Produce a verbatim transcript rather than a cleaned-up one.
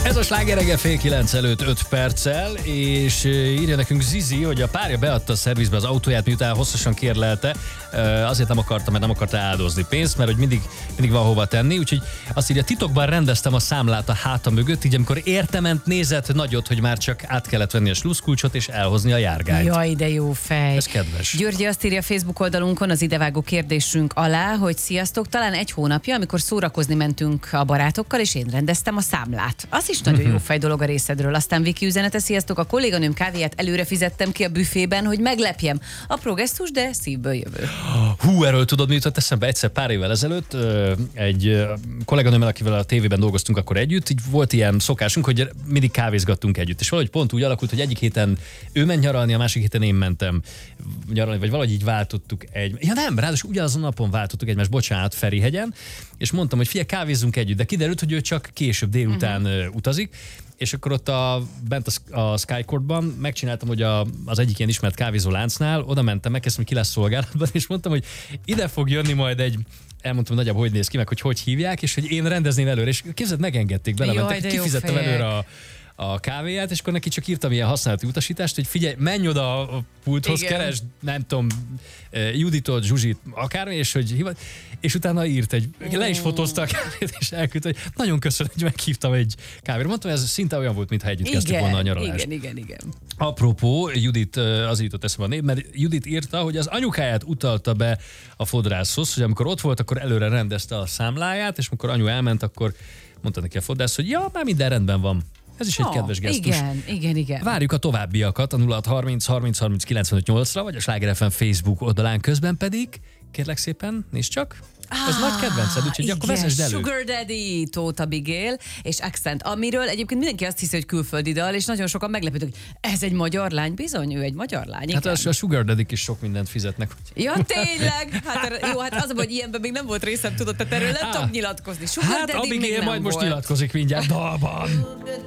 Ez a Sláger reggel fél kilenc előtt öt perccel, és írja nekünk Zizi, hogy a párja beadta a szervizbe az autóját, miután hosszasan kérlelte, azért nem akarta, mert nem akarta áldozni pénzt, mert hogy mindig, mindig van hova tenni, úgyhogy azt írja, titokban rendeztem a számlát a háta mögött, így amikor értement, nézett nagyot, hogy már csak át kellett venni a sluszkulcsot és elhozni a járgányt. Jaj, de jó fej. Ez kedves. Györgyi azt írja a Facebook oldalunkon az idevágó kérdésünk alá, hogy sziasztok, talán egy hónapja, amikor szórakozni mentünk a barátokkal, és én rendeztem a számlát. Az is nagyon jó fej dolog a részedről. Aztán Viki üzenete, sziasztok, a kolléganőm kávéját előre fizettem ki a büfében, hogy meglepjem. Apró gesztus, de szívből jövő. Hú, erről tudod, mi jutott eszembe egyszer pár évvel ezelőtt, egy kolléganőmmel, akivel a tévében dolgoztunk akkor együtt, így volt ilyen szokásunk, hogy mindig kávézgattunk együtt, és valahogy pont úgy alakult, hogy egyik héten ő ment nyaralni, a másik héten én mentem nyaralni, vagy valahogy így váltottuk egy. Ja nem, ráadásul ugyanazon napon váltottuk egymást, bocsánat, Ferihegyen, és mondtam, hogy figyelj, kávézzunk együtt, de kiderült, hogy ő csak később délután uh-huh. utazik, és akkor ott a, bent a, a Skycourtban megcsináltam, hogy a, az egyik ilyen ismert kávézó láncnál, oda mentem, megkezdtem, hogy ki lesz szolgálatban, és mondtam, hogy ide fog jönni majd egy, elmondtam, hogy nagyjából hogy néz ki, meg hogy hogy hívják, és hogy én rendezném előre, és képzeld, megengedték, belementek, kifizettem előre a a kávéját, és akkor neki csak írtam ilyen használati utasítást, hogy figyelj, menj oda a pulthoz, igen. Keresd, nem tudom, Juditot, Zsuzsit, akármi, és hogy hivat, és utána írt egy, le is fotózta a kávét, és elküldte, hogy nagyon köszönöm, hogy meghívtam egy kávéra. Mondtam, ez szinte olyan volt, mintha együtt igen, kezdtük volna a nyaralást. Igen, igen, igen. Apropó, Judit, az jutott eszembe a név, mert Judit írta, hogy az anyukáját utalta be a fodrászhoz, hogy amikor ott volt, akkor előre rendezte a számláját, és amikor anyu elment, akkor mondta neki a fodrász, hogy ja, már minden rendben van. Ez is egy oh, kedves gesztus. Igen, igen, igen. Várjuk a továbbiakat a nulla hat harminc harminc harminc kilencvenöt nyolcra, vagy a Sláger ef em Facebook oldalán, közben pedig, kérlek szépen, nézd csak, ez ah, nagy kedvenced, úgyhogy igen, akkor vezesd elő. Sugar Daddy, Tóth Abigail és Accent, amiről egyébként mindenki azt hiszi, hogy külföldi dal, és nagyon sokan meglepődnek, hogy ez egy magyar lány, bizony, ő egy magyar lány. Hát az, a Sugar Daddy-k is sok mindent fizetnek. Ja, tényleg? Hát, jó, hát az, hogy ilyenben még nem volt részem, tudod, tehát erről nem ah, tudok nyilatkozni. Sugar hát Daddy Abigail még nem majd volt. Most nyilatkozik mindjárt dalban.